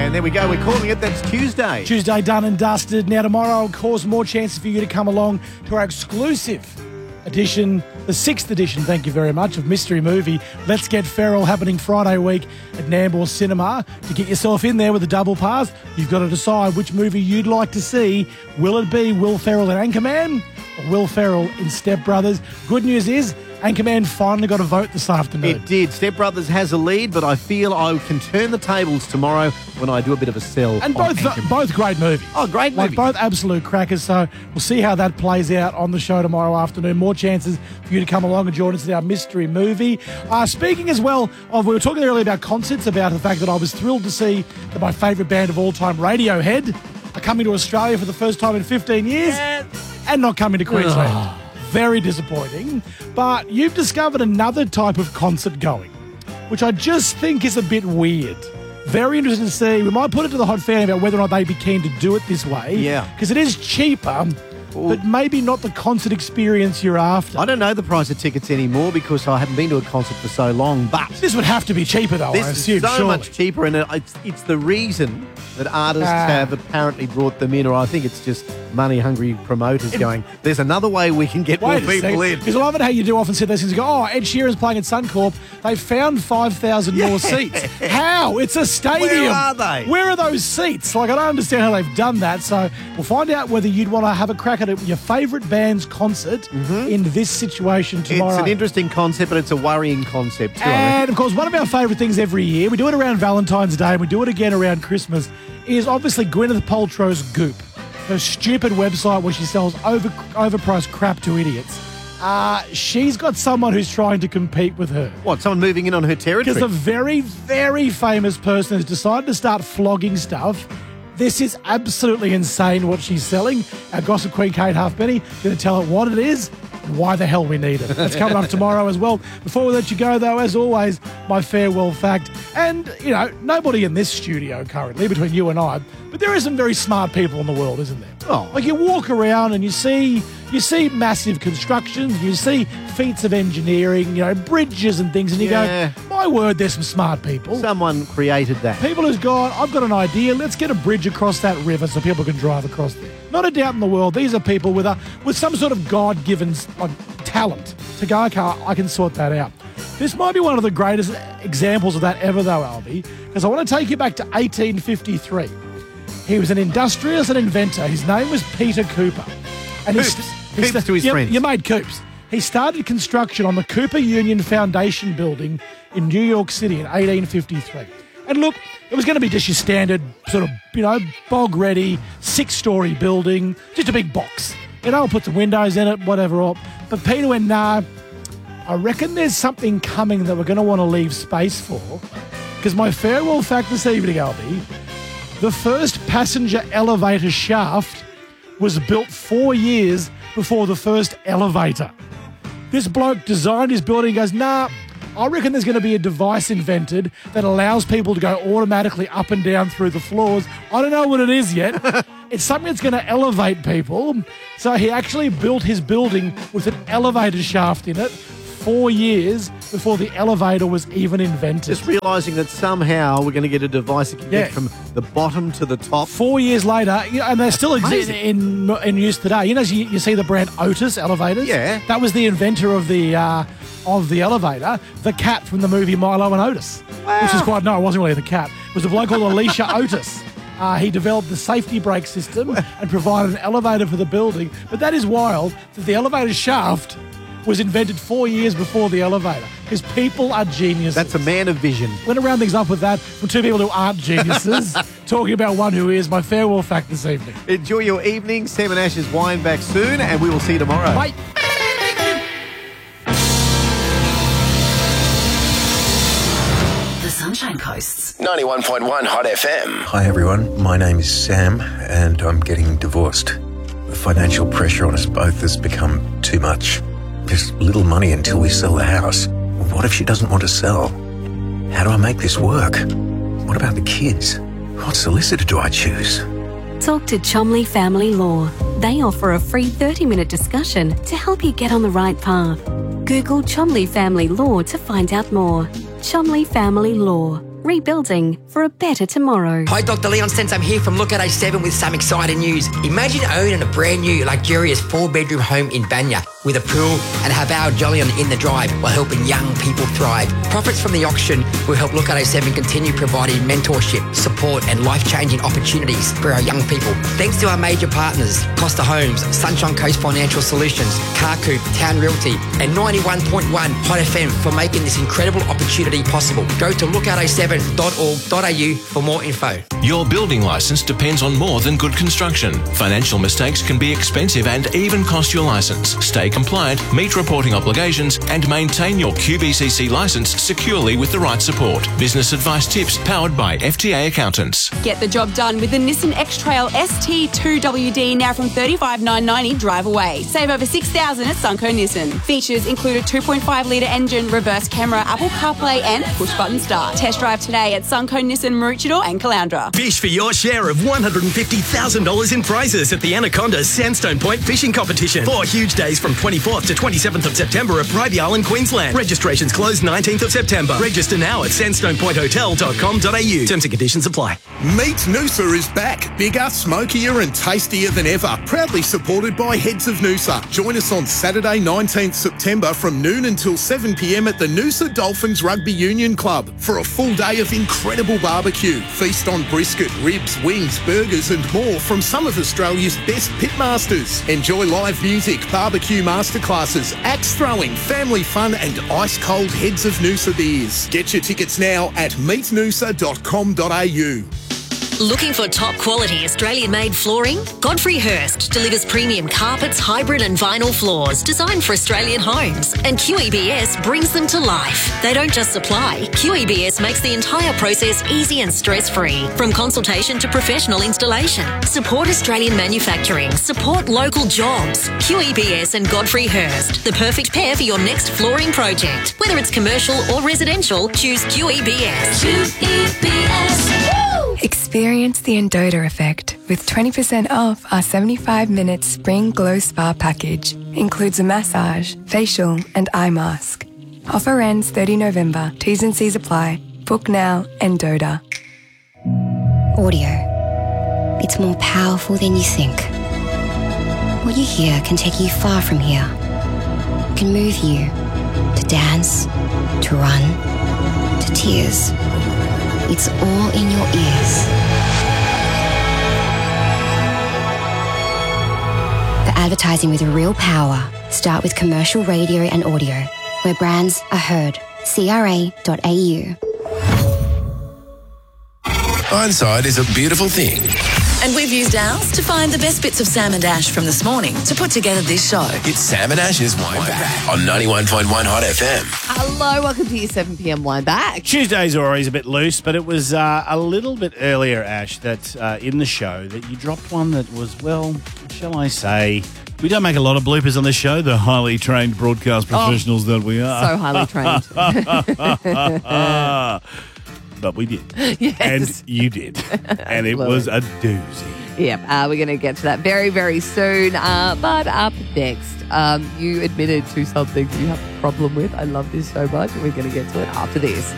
And there we go. We're calling it. That's Tuesday. Tuesday done and dusted. Now tomorrow, of course, more chances for you to come along to our exclusive edition, the 6th edition, thank you very much, of Mystery Movie Let's Get Feral, happening Friday week at Nambour Cinema. To get yourself in there with a double pass, you've got to decide which movie you'd like to see. Will it be Will Ferrell in Anchorman or Will Ferrell in Step Brothers? Good news is Anchorman finally got a vote this afternoon. It did. Step Brothers has a lead, but I feel I can turn the tables tomorrow when I do a bit of a sell. And both great movies. Oh, great movies. Both absolute crackers. So we'll see how that plays out on the show tomorrow afternoon. More chances for you to come along and join us in our mystery movie. Speaking as well of, we were talking earlier about concerts, about the fact that I was thrilled to see that my favourite band of all time, Radiohead, are coming to Australia for the first time in 15 years and not coming to Queensland. Very disappointing. But you've discovered another type of concert going, which I just think is a bit weird. Very interested to see. We might put it to the hot fan about whether or not they'd be keen to do it this way. Yeah. Because it is cheaper, but maybe not the concert experience you're after. I don't know the price of tickets anymore because I haven't been to a concert for so long, but This would have to be cheaper, though, I assume, This is so surely. much cheaper, and it's the reason that artists have apparently brought them in, or I think it's just money-hungry promoters going, there's another way we can get more people in. Because I love it how you do often see those things and go, oh, Ed Sheeran's playing at Suncorp. They found 5,000 more seats. How? It's a stadium. Where are they? Where are those seats? Like, I don't understand how they've done that. So we'll find out whether you'd want to have a crack at your favourite band's concert in this situation tomorrow. It's an interesting concept, but it's a worrying concept too. And, of course, one of our favourite things every year, we do it around Valentine's Day and we do it again around Christmas, is obviously Gwyneth Paltrow's Goop, her stupid website where she sells overpriced crap to idiots. She's got someone who's trying to compete with her. What, someone moving in on her territory? Because a very, very famous person has decided to start flogging stuff. This is absolutely insane what she's selling. Our gossip queen, Kate Halfpenny, going to tell it what it is and why the hell we need it. That's coming up tomorrow as well. Before we let you go, though, as always, my farewell fact. And, you know, nobody in this studio currently, between you and I, but there are some very smart people in the world, isn't there? Oh. Like, you walk around and you see massive constructions, you see feats of engineering, you know, bridges and things, and you go, my word, there's some smart people. Someone created that. People who's gone, I've got an idea, let's get a bridge across that river so people can drive across there. Not a doubt in the world, these are people with some sort of God-given talent to go, okay, I can sort that out. This might be one of the greatest examples of that ever, though, Albie, because I want to take you back to 1853. He was an industrialist and inventor. His name was Peter Cooper. And Coops to his friends. You made Coops. He started construction on the Cooper Union Foundation building in New York City in 1853. And look, it was going to be just your standard sort of, you know, bog-ready, 6-story building, just a big box. You know, I'll put some windows in it, whatever. But Peter went, nah, I reckon there's something coming that we're going to want to leave space for. Because my farewell fact this evening, Albie, the first passenger elevator shaft was built 4 years before the first elevator. This bloke designed his building and goes, nah, I reckon there's going to be a device invented that allows people to go automatically up and down through the floors. I don't know what it is yet. It's something that's going to elevate people. So he actually built his building with an elevator shaft in it 4 years before the elevator was even invented. Just realising that somehow we're going to get a device that can get from the bottom to the top. 4 years later, and they're still in use today. You know, you see the brand Otis elevators? Yeah. That was the inventor of the elevator, the cat from the movie Milo and Otis. Wow. Which is quite, no, it wasn't really the cat. It was a bloke called Alicia Otis. He developed the safety brake system and provided an elevator for the building. But that is wild that the elevator shaft was invented 4 years before the elevator, because people are geniuses. That's a man of vision. We're going to round things up with that from two people who aren't geniuses, talking about one who is. My farewell fact this evening. Enjoy your evening. Sam and Ash's wine back soon, and we will see you tomorrow. Bye. The Sunshine Coast's 91.1 Hot FM. Hi everyone, my name is Sam and I'm getting divorced. The financial pressure on us both has become too much. There's little money until we sell the house. What if she doesn't want to sell? How do I make this work? What about the kids? What solicitor do I choose? Talk to Chomley Family Law. They offer a free 30-minute discussion to help you get on the right path. Google Chomley Family Law to find out more. Chomley Family Law. rebuilding for a better tomorrow. Hi, Dr. Leon Sense. I'm here from Look at A7 with some exciting news. Imagine owning a brand new, luxurious 4-bedroom home in Banya with a pool and have our Jolyon in the drive while helping young people thrive. Profits from the auction will help Look at A7 continue providing mentorship, support and life-changing opportunities for our young people. Thanks to our major partners, Costa Homes, Sunshine Coast Financial Solutions, Carcoop, Town Realty and 91.1 Hot FM for making this incredible opportunity possible. Go to lookat7.org.au for more info. Your building licence depends on more than good construction. Financial mistakes can be expensive and even cost your licence. Stay compliant, meet reporting obligations and maintain your QBCC licence securely with the right support. Business advice tips powered by FTA Accountants. Get the job done with the Nissan X-Trail ST2WD now from $35,990 drive away. Save over $6,000 at Sunco Nissan. Features include a 2.5 litre engine, reverse camera, Apple CarPlay and push-button start. Test drive today at Sunco Nissan Maroochydore and Caloundra. Fish for your share of $150,000 in prizes at the Anaconda Sandstone Point Fishing Competition. 4 huge days from 24th to 27th of September at Bribie Island, Queensland. Registrations close 19th of September. Register now at sandstonepointhotel.com.au. Terms and conditions apply. Meet Noosa is back. Bigger, smokier and tastier than ever. Proudly supported by Heads of Noosa. Join us on Saturday 19th September from noon until 7 p.m. at the Noosa Dolphins Rugby Union Club for a full day of incredible barbecue. Feast on brisket, ribs, wings, burgers and more from some of Australia's best pitmasters. Enjoy live music, barbecue masterclasses, axe throwing, family fun and ice-cold Heads of Noosa beers. Get your tickets now at meetnoosa.com.au. Looking for top quality Australian-made flooring? Godfrey Hirst delivers premium carpets, hybrid and vinyl floors designed for Australian homes, and QEBS brings them to life. They don't just supply, QEBS makes the entire process easy and stress-free, from consultation to professional installation. Support Australian manufacturing, support local jobs. QEBS and Godfrey Hirst, the perfect pair for your next flooring project. Whether it's commercial or residential, choose QEBS. QEBS. Woo! Experience the Endota effect with 20% off our 75-minute Spring Glow Spa package. Includes a massage, facial and eye mask. Offer ends 30 November. T's and C's apply. Book now, Endota. Audio. It's more powerful than you think. What you hear can take you far from here. It can move you to dance, to run, to tears. It's all in your ears. For advertising with real power, start with commercial radio and audio, where brands are heard. CRA.au. Hindsight is a beautiful thing. And we've used ours to find the best bits of Sam and Ash from this morning to put together this show. It's Sam and Ash's Wine Back on 91.1 Hot FM. Hello, welcome to your 7 p.m. Wine Back. Tuesdays are always a bit loose, but it was a little bit earlier, Ash, that in the show that you dropped one that was, well, shall I say, we don't make a lot of bloopers on this show, the highly trained broadcast professionals that we are. So highly trained. But we did. Yes. And you did. And it was a doozy. Yep, we're going to get to that very, very soon. But up next, you admitted to something you have a problem with. I love this so much, and we're going to get to it after this.